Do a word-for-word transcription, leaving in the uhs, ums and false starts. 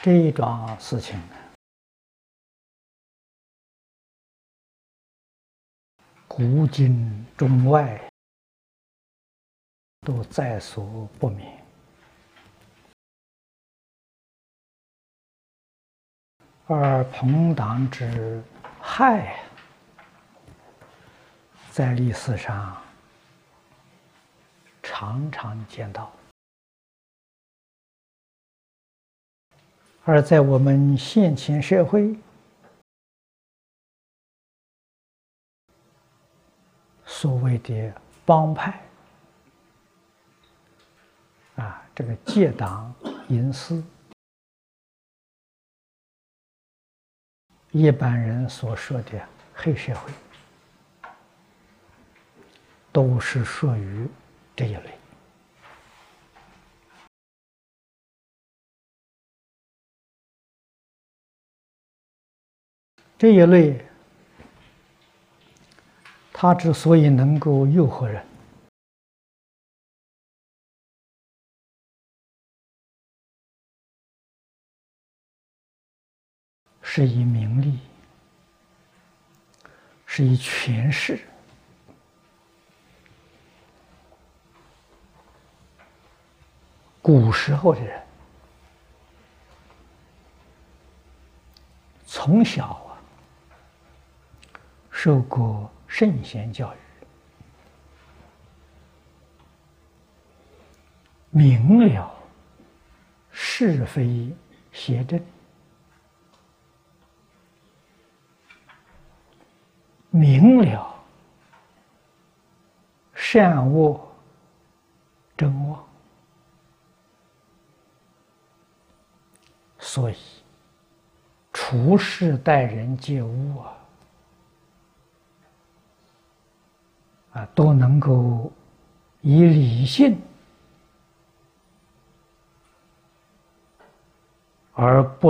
这一桩事情呢，古今中外都在所不免。而朋党之害，在历史上常常见到。而在我们现今社会，所谓的帮派啊，这个结党营私，一般人所说的黑社会，都是属于这一类。这一类，它之所以能够诱惑人，是以名利，是以权势，古时候的人从小啊受过圣贤教育，明了是非邪正，明了善恶真妄，所以处事待人接物啊，啊都能够以理性而不